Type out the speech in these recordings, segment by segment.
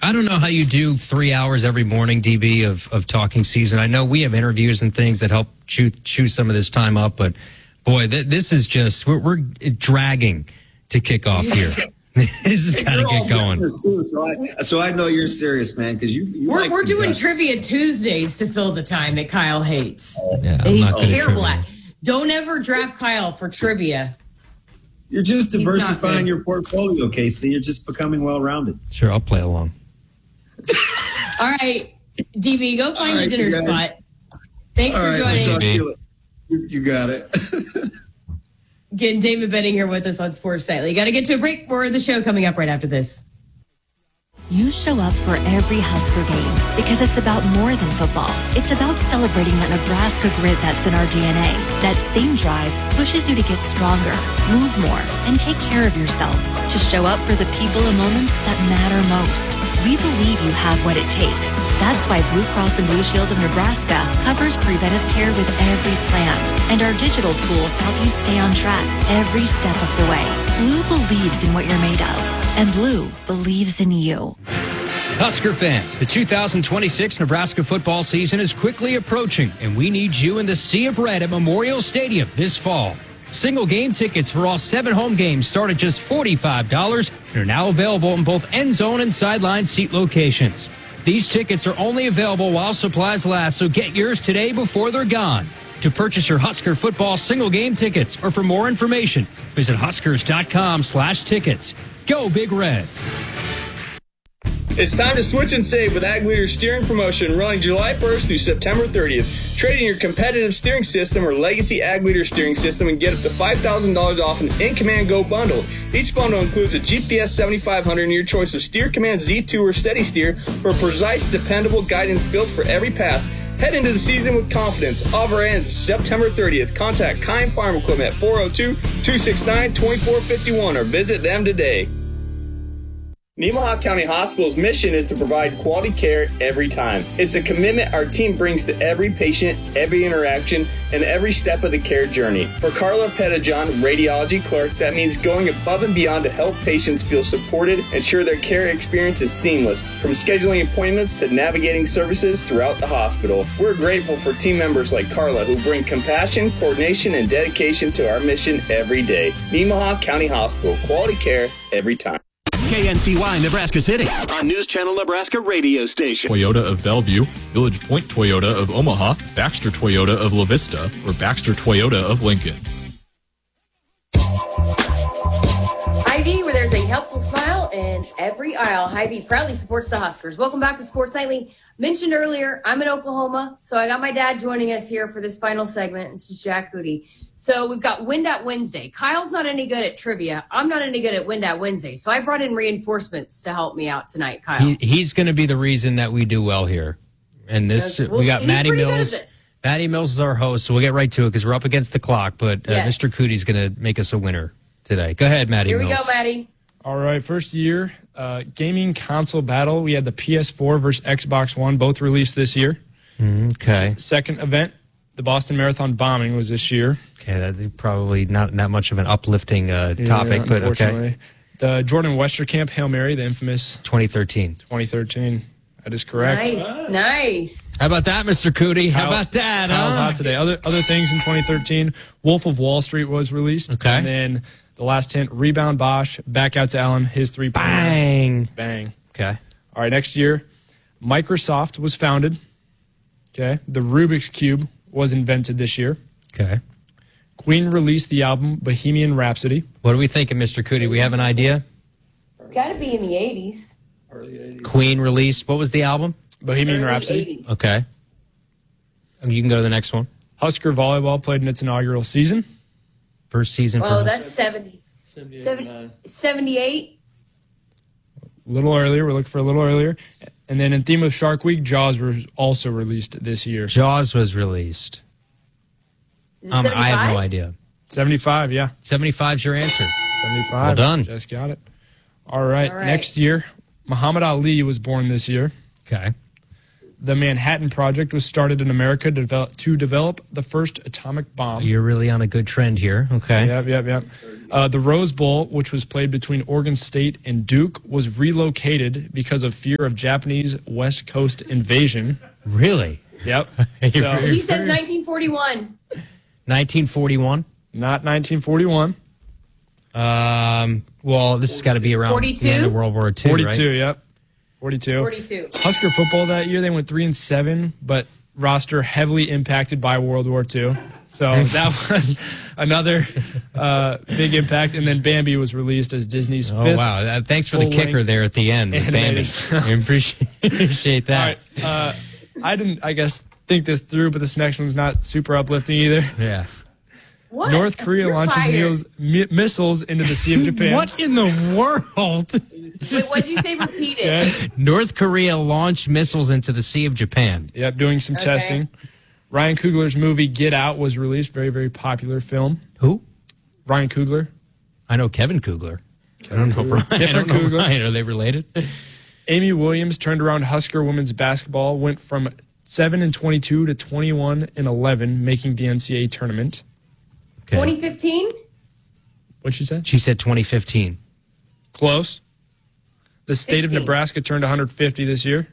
I don't know how you do 3 hours every morning, DB, of talking season. I know we have interviews and things that help chew some of this time up, but boy, this is just, we're dragging to kick off here. This has got to get going. Too, so I know you're serious, man, because we're doing Trivia Tuesdays to fill the time that Kyle hates. Yeah, he's terrible at. Don't ever draft Kyle for trivia. You're just diversifying your portfolio, Casey. You're just becoming well-rounded. Sure, I'll play along. All right, DB, go find your dinner spot. Thanks for joining. You got it. Getting David Benning here with us on Sports Nightly. Got to get to a break. More of the show coming up right after this. You show up for every Husker game because it's about more than football. It's about celebrating that Nebraska grit that's in our DNA. That same drive pushes you to get stronger, move more, and take care of yourself. To show up for the people and moments that matter most. We believe you have what it takes. That's why Blue Cross and Blue Shield of Nebraska covers preventive care with every plan. And our digital tools help you stay on track every step of the way. Blue believes in what you're made of. And Blue believes in you. Husker fans, the 2026 Nebraska football season is quickly approaching, and we need you in the Sea of Red at Memorial Stadium this fall. Single game tickets for all 7 home games start at just $45 and are now available in both end zone and sideline seat locations. These tickets are only available while supplies last, so get yours today before they're gone. To purchase your Husker football single game tickets or for more information, visit huskers.com/tickets. Go Big Red. It's time to switch and save with Ag Leader's steering promotion running July 1st through September 30th. Trade in your competitive steering system or legacy Ag Leader steering system and get up to $5,000 off an In Command Go bundle. Each bundle includes a GPS 7500 and your choice of Steer Command Z2 or Steady Steer for precise, dependable guidance built for every pass. Head into the season with confidence. Offer ends September 30th. Contact Kine Farm Equipment at 402-269-2451 or visit them today. Nemaha County Hospital's mission is to provide quality care every time. It's a commitment our team brings to every patient, every interaction, and every step of the care journey. For Carla Pettijohn, radiology clerk, that means going above and beyond to help patients feel supported, ensure their care experience is seamless, from scheduling appointments to navigating services throughout the hospital. We're grateful for team members like Carla who bring compassion, coordination, and dedication to our mission every day. Nemaha County Hospital, quality care every time. KNCY Nebraska City on News Channel Nebraska radio station. Toyota of Bellevue, Village Point Toyota of Omaha, Baxter Toyota of La Vista, or Baxter Toyota of Lincoln. Hy-Vee, where there's a helpful smile in every aisle. Hy-Vee proudly supports the Huskers. Welcome back to Sports Nightly. Mentioned earlier, I'm in Oklahoma, so I got my dad joining us here for this final segment. This is Jack Hootie. So we've got Wind at Wednesday. Kyle's not any good at trivia. I'm not any good at Wind at Wednesday. So I brought in reinforcements to help me out tonight, Kyle. He's going to be the reason that we do well here. And this, we got Maddie Mills. Maddie Mills is our host, so we'll get right to it because we're up against the clock. But Mr. Cootie's going to make us a winner today. Go ahead, Maddie Mills. Here we go, Maddie. All right, first year gaming console battle. We had the PS4 versus Xbox One, both released this year. Okay. Second event, the Boston Marathon bombing was this year. Okay, that's probably not that much of an uplifting topic, but okay. The Jordan Westerkamp Hail Mary, the infamous 2013. 2013. That is correct. Nice. How about that, Mr. Cootie? How about that? Kyle's hot today. Other things in 2013, Wolf of Wall Street was released. Okay. And then the last hint, Rebound Bosch, back out to Allen, his 3-pointer. Bang. Okay. All right, next year, Microsoft was founded. Okay. The Rubik's Cube was invented this year. Okay. Queen released the album Bohemian Rhapsody. What are we thinking, Mr. Cootie? We have an idea? It's got to be in the 80s. Early 80s. Queen released, what was the album? Bohemian Early Rhapsody. 80s. Okay. You can go to the next one. Husker Volleyball played in its inaugural season. First season for That's 70. 78. A little earlier. We're looking for a little earlier. And then in theme of Shark Week, Jaws was also released this year. Jaws was released. I have no idea. 75, yeah. 75's your answer. 75. Well done. Just got it. All right. Next year, Muhammad Ali was born this year. Okay. The Manhattan Project was started in America to develop the first atomic bomb. You're really on a good trend here. Okay. Yep. The Rose Bowl, which was played between Oregon State and Duke, was relocated because of fear of Japanese West Coast invasion. Really? Yep. He says 1941. 1941? Not 1941. Well, this has got to be around 42? the end of World War II, 42, right? yep. 42. 42. Husker football that year, they went 3-7, but roster heavily impacted by World War II. So that was another big impact. And then Bambi was released as Disney's fifth. Oh, wow. Thanks for the kicker there at the end with Bambi. I appreciate that. All right. I didn't, I guess, think this through, but this next one's not super uplifting either. Yeah. What? North Korea launches missiles into the Sea of Japan. What in the world? Wait, what'd you say? Repeat it. North Korea launched missiles into the Sea of Japan. Yep, doing some testing. Ryan Coogler's movie Get Out was released. Very, very popular film. Who? Ryan Coogler. I know Kevin Coogler. I don't know Ryan. Different Coogler. Ryan. Are they related? Amy Williams turned around Husker women's basketball, went from 7-22 to 21-11, making the NCAA tournament. Okay. 2015? What'd she say? She said 2015. Close. The state 16. of Nebraska turned 150 this year.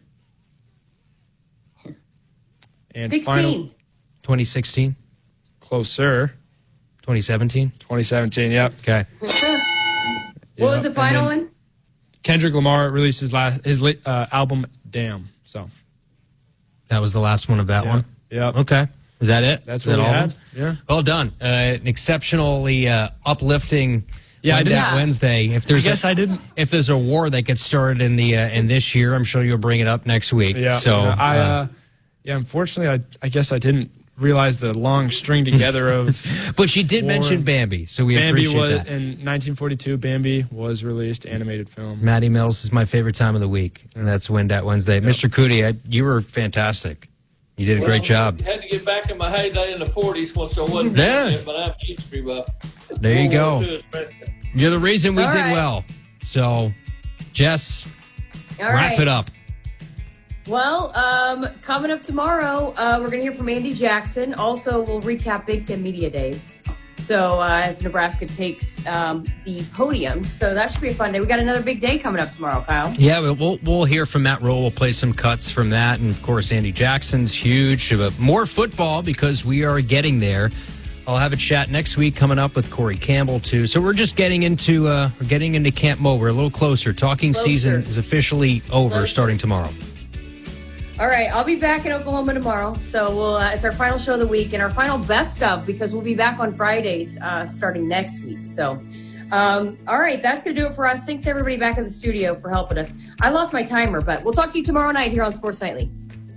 And 16. 2016? Closer. 2017? 2017, yep. Okay. What was the final one? Kendrick Lamar released his album Damn. So That was the last one of that one? Yep. Okay. Is that it? That's Is what that we all had. of them? Yeah. Well done. An exceptionally uplifting Wednesday. If there's I didn't. If there's a war that gets started in the in this year, I'm sure you'll bring it up next week. Yeah. So unfortunately, I guess I didn't realize the long string together of. But she did mention Bambi, so we appreciate that. In 1942, Bambi was released, animated film. Matty Mills is my favorite time of the week, and that's Wendat Wednesday. Yep. Mr. Cootie, you were fantastic. You did a great job. I had to get back in my heyday in the 40s once I wasn't yet, but I'm a history buff. There you go. You're the reason we did well. So, Jess, wrap it up. Well, coming up tomorrow, we're going to hear from Andy Jackson. Also, we'll recap Big Ten Media Days. So, as Nebraska takes the podium. So, that should be a fun day. We got another big day coming up tomorrow, Kyle. Yeah, we'll hear from Matt Roll. We'll play some cuts from that. And, of course, Andy Jackson's huge. More football because we are getting there. I'll have a chat next week coming up with Corey Campbell, too. So, we're just getting into Camp Mo. We're a little closer. Talking season is officially over starting tomorrow. All right, I'll be back in Oklahoma tomorrow. So it's our final show of the week and our final best of because we'll be back on Fridays starting next week. So, all right, that's going to do it for us. Thanks to everybody back in the studio for helping us. I lost my timer, but we'll talk to you tomorrow night here on Sports Nightly.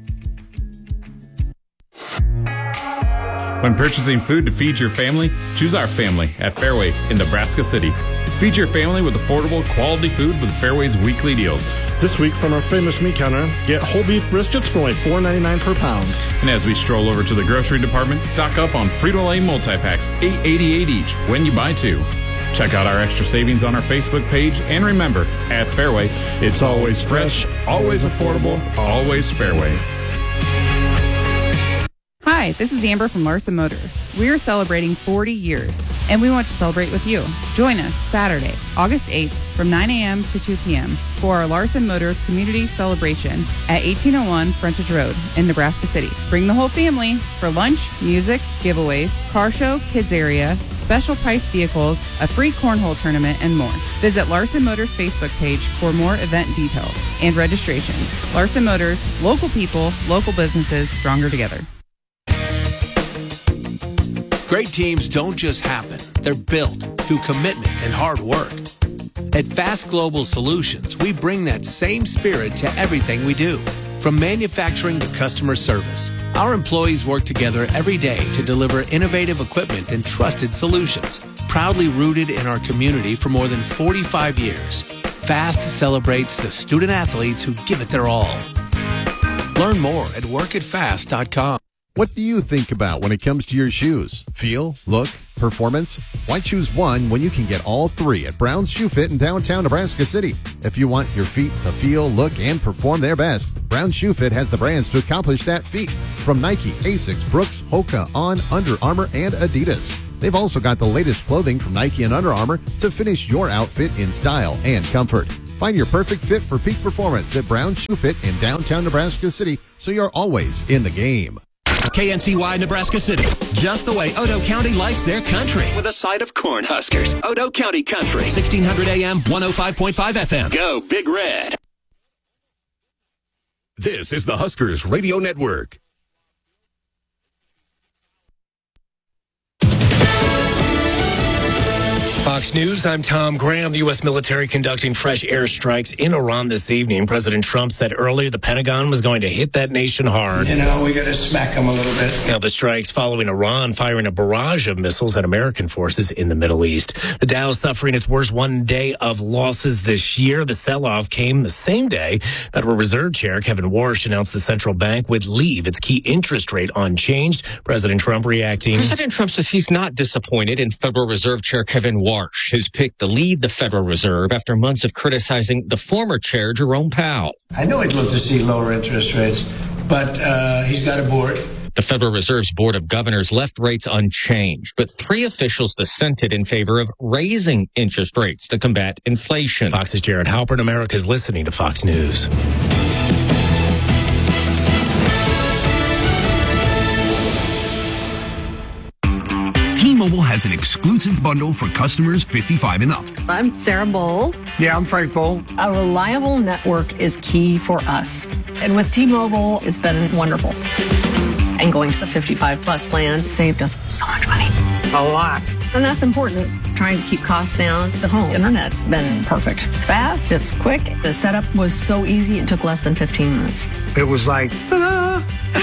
When purchasing food to feed your family, choose our family at Fairway in Nebraska City. Feed your family with affordable, quality food with Fairway's weekly deals. This week from our famous meat counter, get whole beef briskets for only $4.99 per pound. And as we stroll over to the grocery department, stock up on Frito-Lay multi-packs, $8.88 each when you buy 2. Check out our extra savings on our Facebook page. And remember, at Fairway, it's always fresh, always affordable, always Fairway. Hi, this is Amber from Larson Motors. We are celebrating 40 years, and we want to celebrate with you. Join us Saturday, August 8th from 9 a.m. to 2 p.m. for our Larson Motors Community Celebration at 1801 Frontage Road in Nebraska City. Bring the whole family for lunch, music, giveaways, car show, kids area, special price vehicles, a free cornhole tournament, and more. Visit Larson Motors Facebook page for more event details and registrations. Larson Motors, local people, local businesses, stronger together. Great teams don't just happen. They're built through commitment and hard work. At Fast Global Solutions, we bring that same spirit to everything we do. From manufacturing to customer service, our employees work together every day to deliver innovative equipment and trusted solutions. Proudly rooted in our community for more than 45 years, Fast celebrates the student athletes who give it their all. Learn more at workatfast.com. What do you think about when it comes to your shoes? Feel, look, performance? Why choose one when you can get all three at Brown's Shoe Fit in downtown Nebraska City? If you want your feet to feel, look, and perform their best, Brown's Shoe Fit has the brands to accomplish that feat. From Nike, Asics, Brooks, Hoka, On, Under Armour, and Adidas. They've also got the latest clothing from Nike and Under Armour to finish your outfit in style and comfort. Find your perfect fit for peak performance at Brown Shoe Fit in downtown Nebraska City, so you're always in the game. KNCY Nebraska City, just the way Odo County likes their country, with a side of Cornhuskers. Odo County Country, 1600 AM, 105.5 FM. Go Big Red. This is the Huskers Radio Network. Fox News, I'm Tom Graham. The U.S. military conducting fresh airstrikes in Iran this evening. President Trump said earlier the Pentagon was going to hit that nation hard. We got to smack them a little bit. Now, the strikes following Iran firing a barrage of missiles at American forces in the Middle East. The Dow suffering its worst one day of losses this year. The sell-off came the same day that Federal Reserve Chair Kevin Warsh announced the central bank would leave its key interest rate unchanged. President Trump reacting. President Trump says he's not disappointed in Federal Reserve Chair Kevin Warsh, who's picked to lead the Federal Reserve after months of criticizing the former chair, Jerome Powell. I know he'd love to see lower interest rates, but he's got a board. The Federal Reserve's Board of Governors left rates unchanged, but 3 officials dissented in favor of raising interest rates to combat inflation. Fox's Jared Halpern. America's listening to Fox News. T-Mobile has an exclusive bundle for customers 55 and up. I'm Sarah Bowl. Yeah, I'm Frank Bowl. A reliable network is key for us. And with T-Mobile, it's been wonderful. And going to the 55 plus plan saved us so much money. A lot. And that's important. Trying to keep costs down. The home internet's been perfect. It's fast, it's quick. The setup was so easy, it took less than 15 minutes. It was like, ta-da!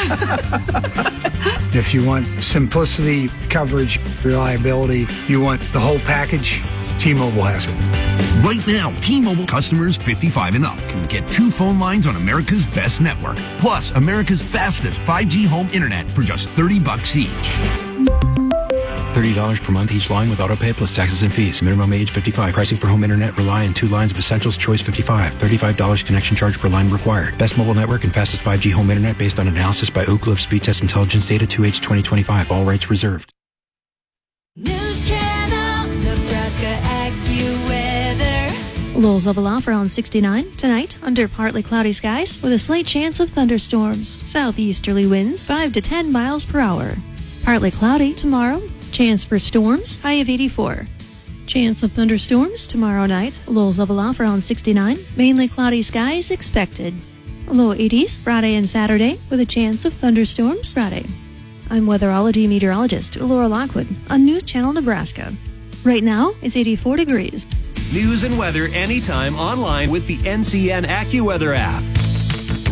If you want simplicity, coverage, reliability, you want the whole package, T-Mobile has it. Right now, T-Mobile customers 55 and up can get 2 phone lines on America's best network, plus America's fastest 5G home internet for just $30 each. $30 per month each line with autopay plus taxes and fees. Minimum age 55. Pricing for home internet rely on 2 lines of Essentials Choice 55. $35 connection charge per line required. Best mobile network and fastest 5G home internet based on analysis by Oak Cliff Speed Test Intelligence Data 2H 2025. All rights reserved. News Channel, Nebraska AccuWeather. Lows level off around 69. Tonight, under partly cloudy skies with a slight chance of thunderstorms. Southeasterly winds 5 to 10 miles per hour. Partly cloudy tomorrow. Chance for storms, high of 84. Chance of thunderstorms tomorrow night. Lows level off around 69. Mainly cloudy skies expected. Low 80s Friday and Saturday with a chance of thunderstorms Friday. I'm weatherology meteorologist Laura Lockwood on News Channel Nebraska. Right now, it's 84 degrees. News and weather anytime online with the NCN AccuWeather app.